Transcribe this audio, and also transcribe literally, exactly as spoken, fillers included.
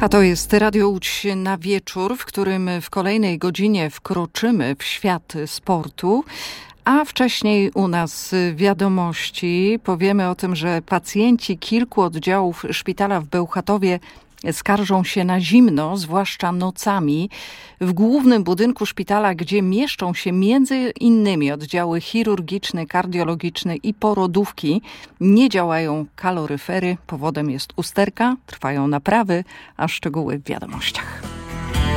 A to jest Radio Łódź na wieczór, w którym w kolejnej godzinie wkroczymy w świat sportu. A wcześniej u nas wiadomości. Powiemy o tym, że pacjenci kilku oddziałów szpitala w Bełchatowie skarżą się na zimno, zwłaszcza nocami. W głównym budynku szpitala, gdzie mieszczą się między innymi oddziały chirurgiczne, kardiologiczne i porodówki, nie działają kaloryfery. Powodem jest usterka, trwają naprawy, a szczegóły w wiadomościach.